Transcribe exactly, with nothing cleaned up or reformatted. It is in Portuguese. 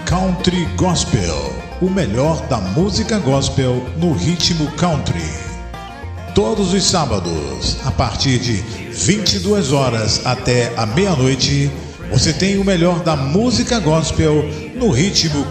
Country Gospel, o melhor da música gospel no ritmo country. Todos os sábados, a partir de vinte e duas horas até a meia-noite, você tem o melhor da música gospel no ritmo